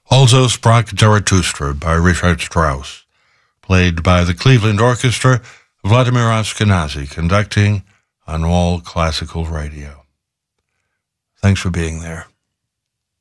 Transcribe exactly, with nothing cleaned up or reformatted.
Also sprach Zarathustra by Richard Strauss, played by the Cleveland Orchestra, Vladimir Ashkenazy, conducting on All Classical Radio. Thanks for being there.